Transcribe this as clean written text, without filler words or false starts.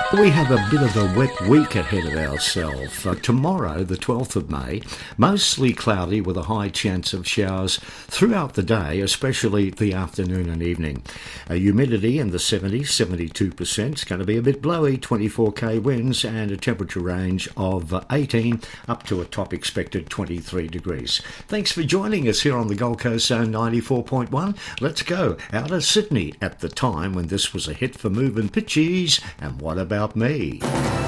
We have a bit of a wet week ahead of ourselves. Tomorrow, the 12th of May, mostly cloudy with a high chance of showers throughout the day, especially the afternoon and evening. Humidity in the 70s, 72%. It's going to be a bit blowy, 24k winds, and a temperature range of 18 up to a top expected 23 degrees. Thanks for joining us here on the Gold Coast Zone 94.1. Let's go out of Sydney at the time when this was a hit for moving pitchies. And what about me?